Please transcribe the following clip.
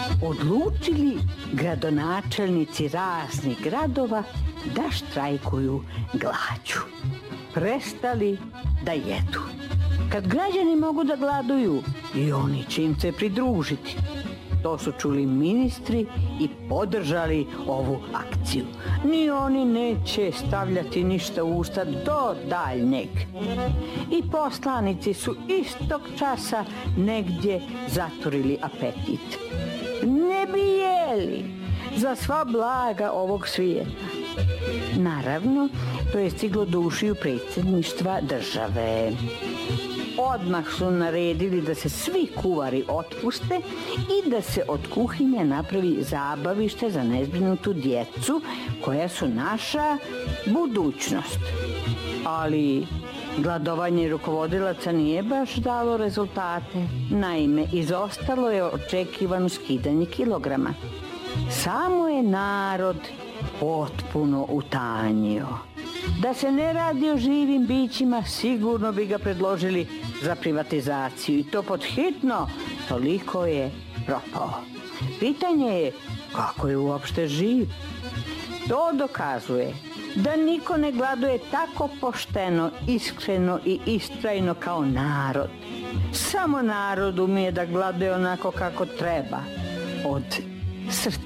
odlučili gradonačelnici raznih gradova da štrajkuju glađu. Prestali da jedu. Kad građani mogu da gladuju, i oni će im se pridružiti. To su čuli ministri i podržali ovu akciju. Ni oni neće stavljati ništa u usta do daljnjeg. I poslanici su istog časa negdje zatvorili apetit. Ne bi jeli za sva blaga ovog svijeta. Naravno, to je stiglo do ušiju predsjedništva države. Odmah su naredili da se svi kuvari otpuste i da se od kuhinje napravi zabavište za nezbrinutu djecu koja su naša budućnost. Ali gladovanje rukovodilaca nije baš dalo rezultate. Naime, izostalo je očekivano skidanje kilograma. Samo je narod potpuno utanjio. Da se ne radi o živim bićima, sigurno bi ga predložili za privatizaciju i to pod hitno, toliko je propao. Pitanje je kako je uopšte živ. To dokazuje da niko ne gladuje tako pošteno, iskreno i istrajno kao narod. Samo narod umije da gladuje onako kako treba, od srca.